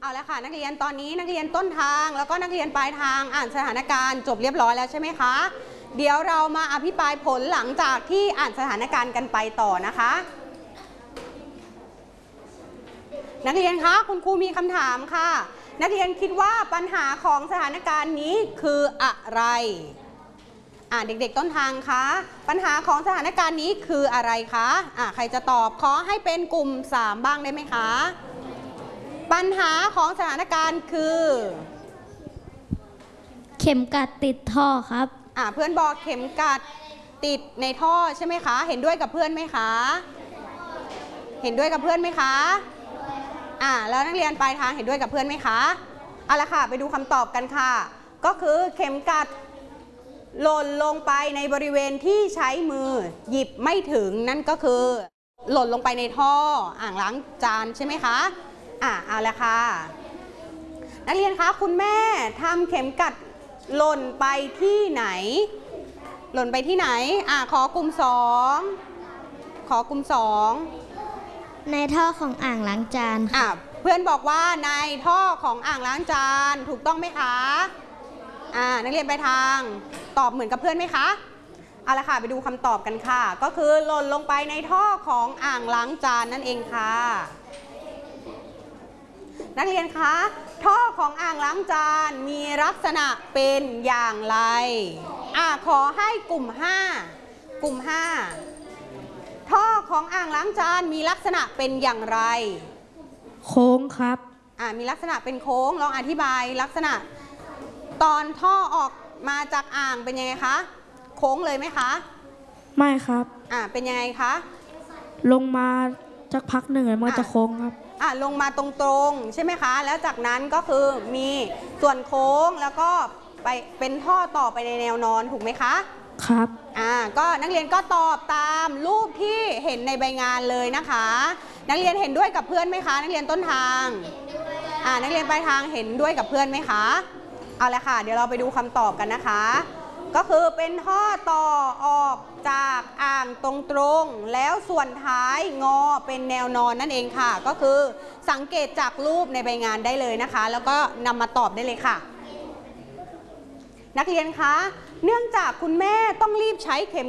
เอาละค่ะนักเรียนตอนนี้นักเรียนต้นทางแล้วก็นักเรียนปลายทางอ่านสถานการณ์จบเรียบร้อยแล้วใช่ไหมคะเดี๋ยวเรามาอภิปรายผลหลังจากที่อ่านสถานการณ์กันไปต่อนะคะนักเรียนคะคุณครูมีคำถามค่ะนักเรียนคิดว่าปัญหาของสถานการณ์นี้คืออะไรเด็กๆต้นทางคะปัญหาของสถานการณ์นี้คืออะไรคะใครจะตอบขอให้เป็นกลุ่ม3บ้างได้ไหมคะปัญหาของสถานการณ์คือเข็มกัดติดท่อครับเพื่อนบอกเข็มกัดติดในท่อใช่ไหมคะเห็นด้วยกับเพื่อนไหมคะเห็นด้วยกับเพื่อนไหมคะแล้วนักเรียนปลายทางเห็นด้วยกับเพื่อนไหมคะเอาละค่ะไปดูคำตอบกันค่ะก็คือเข็มกัดหล่นลงไปในบริเวณที่ใช้มือหยิบไม่ถึงนั่นก็คือหล่นลงไปในท่ออ่างล้างจานใช่ไหมคะเอาละค่ะนักเรียนคะคุณแม่ทำเข็มกัดหล่นไปที่ไหนหล่นไปที่ไหนขอกลุ่ม2ขอกลุ่ม2 ในท่อของอ่างล้างจานเพื่อนบอกว่าในท่อของอ่างล้างจานถูกต้องไหมคะนักเรียนไปทางตอบเหมือนกับเพื่อนไหมคะเอาละค่ะไปดูคำตอบกันค่ะก็คือหล่นลงไปในท่อของอ่างล้างจานนั่นเองค่ะนักเรียนคะท่อของอ่างล้างจานมีลักษณะเป็นอย่างไรขอให้กลุ่ม5ท่อของอ่างล้างจานมีลักษณะเป็นอย่างไรโค้งครับมีลักษณะเป็นโค้งลองอธิบายลักษณะตอนท่อออกมาจากอ่างเป็นยังไงคะโค้งเลยไหมคะไม่ครับเป็นยังไงคะลงมาจากพักหนึ่งแล้วมันจะโค้งครับลงมาตรงๆใช่ไหมคะแล้วจากนั้นก็คือมีส่วนโค้งแล้วก็ไปเป็นท่อต่อไปในแนวนอนถูกไหมคะครับก็นักเรียนก็ตอบตามรูปที่เห็นในใบงานเลยนะคะนักเรียนเห็นด้วยกับเพื่อนไหมคะนักเรียนต้นทางนักเรียนปลายทางเห็นด้วยกับเพื่อนไหมคะเอาละค่ะเดี๋ยวเราไปดูคำตอบกันนะคะก็คือเป็นท่อต่อออกจากอ่างตรงๆแล้วส่วนท้ายงอเป็นแนวนอนนั่นเองค่ะก็คือสังเกตจากรูปในใบงานได้เลยนะคะแล้วก็นำมาตอบได้เลยค่ะนักเรียนคะเนื่องจากคุณแม่ต้องรีบใช้เข็ม